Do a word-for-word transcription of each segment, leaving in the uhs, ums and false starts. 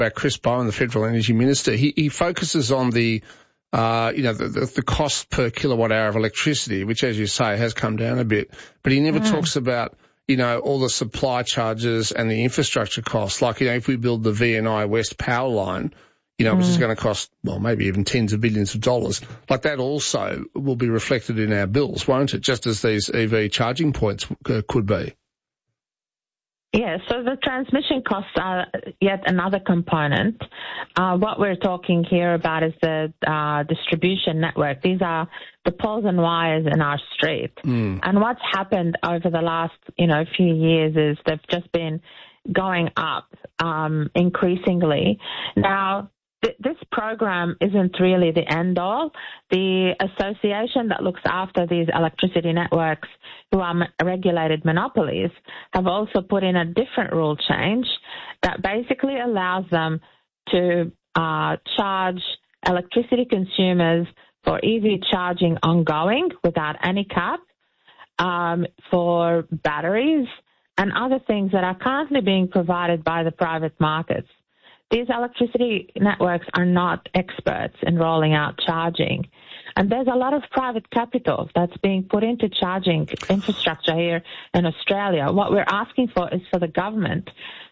about Chris Bowen, the Federal Energy Minister. He, he focuses on the, uh, you know, the, the, the cost per kilowatt hour of electricity, which, as you say, has come down a bit. But he never mm. talks about, you know, all the supply charges and the infrastructure costs. Like, you know, if we build the V N I West power line, you know, mm. which is going to cost, well, maybe even tens of billions of dollars, like that also will be reflected in our bills, won't it? Just as these E V charging points uh, could be. Yeah, so the transmission costs are yet another component. Uh, what we're talking here about is the uh, distribution network. These are the poles and wires in our street. Mm. And what's happened over the last, you know, few years is they've just been going up um, increasingly. Now, th- this program isn't really the end all. The association that looks after these electricity networks, who are regulated monopolies, have also put in a different rule change that basically allows them to uh, charge electricity consumers for E V charging ongoing without any cap, um, for batteries and other things that are currently being provided by the private markets. These electricity networks are not experts in rolling out charging. And there's a lot of private capital that's being put into charging infrastructure here in Australia. What we're asking for is for the government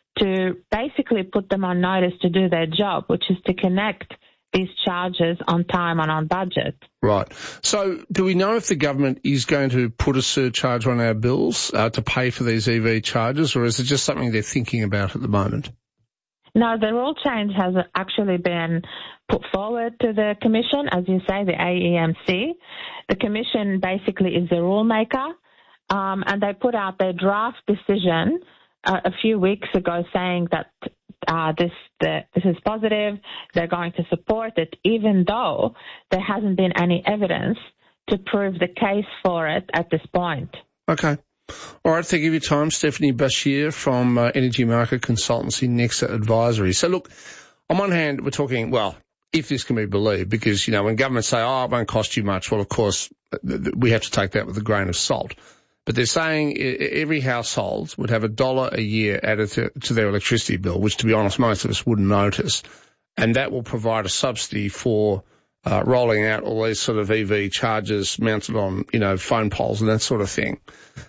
to basically put them on notice to do their job, which is to connect these charges on time and on budget. Right. So do we know if the government is going to put a surcharge on our bills uh, to pay for these E V charges, or is it just something they're thinking about at the moment? No, the rule change has actually been put forward to the Commission, as you say, the A E M C. The Commission basically is the rule maker, um, and they put out their draft decision uh, a few weeks ago saying that uh, this the, this is positive, they're going to support it, even though there hasn't been any evidence to prove the case for it at this point. Okay. All right, thank you for your time. Stephanie Bashir from uh, Energy Market Consultancy, Nexa Advisory. So, look, on one hand, we're talking, well, if this can be believed, because, you know, when governments say, oh, it won't cost you much, well, of course, we have to take that with a grain of salt. But they're saying every household would have a dollar a year added to, to their electricity bill, which, to be honest, most of us wouldn't notice. And that will provide a subsidy for uh, rolling out all these sort of E V chargers mounted on, you know, phone poles and that sort of thing.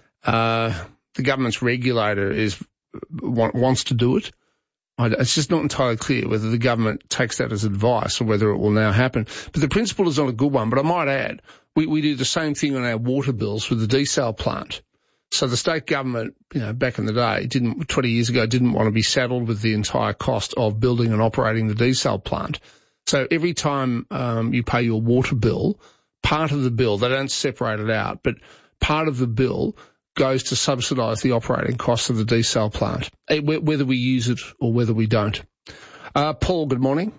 Uh, the government's regulator is want, wants to do it. It's just not entirely clear whether the government takes that as advice or whether it will now happen. But the principle is not a good one. But I might add, we, we do the same thing on our water bills with the desal plant. So the state government, you know, back in the day, didn't twenty years ago, didn't want to be saddled with the entire cost of building and operating the desal plant. So every time um, you pay your water bill, part of the bill, they don't separate it out, but part of the bill goes to subsidise the operating costs of the desal plant, whether we use it or whether we don't. Uh, Paul, good morning.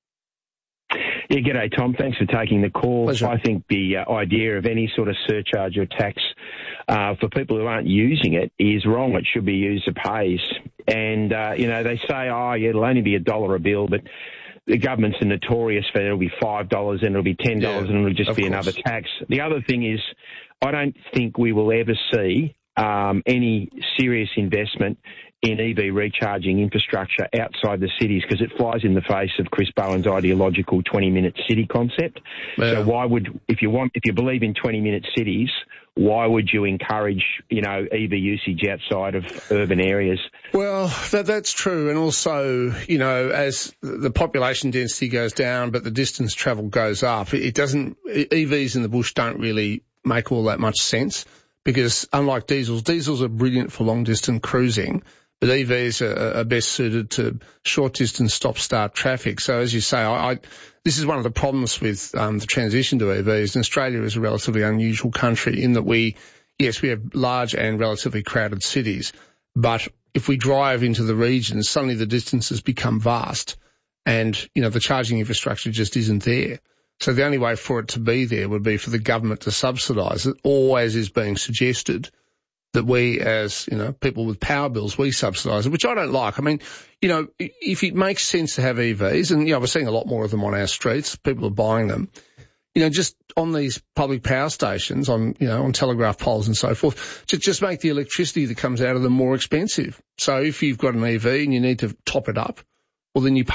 Yeah, g'day, Tom. Thanks for taking the call. Pleasure. I think the uh, idea of any sort of surcharge or tax uh, for people who aren't using it is wrong. It should be used as pays. And, uh, you know, they say, oh, yeah, it'll only be a dollar a bill, but the government's notorious for it'll be five dollars and it'll be ten dollars yeah, and it'll just be course. another tax. The other thing is, I don't think we will ever see um, any serious investment in E V recharging infrastructure outside the cities because it flies in the face of Chris Bowen's ideological twenty-minute city concept. Yeah. So why would, if you want, if you believe in twenty-minute cities, why would you encourage, you know, E V usage outside of urban areas? Well, that, that's true. And also, you know, as the population density goes down but the distance travelled goes up, it doesn't, E Vs in the bush don't really make all that much sense because unlike diesels, diesels are brilliant for long-distance cruising, but E Vs are, are best suited to short-distance stop-start traffic. So as you say, I, I, this is one of the problems with um, the transition to E Vs. And Australia is a relatively unusual country in that we, yes, we have large and relatively crowded cities, but if we drive into the regions, suddenly the distances become vast and, you know, the charging infrastructure just isn't there. So the only way for it to be there would be for the government to subsidise it, or as is being suggested, that we as, you know, people with power bills, we subsidise it, which I don't like. I mean, you know, if it makes sense to have E Vs, and, you know, we're seeing a lot more of them on our streets, people are buying them, you know, just on these public power stations, on, you know, on telegraph poles and so forth, to just make the electricity that comes out of them more expensive. So if you've got an E V and you need to top it up, well, then you pay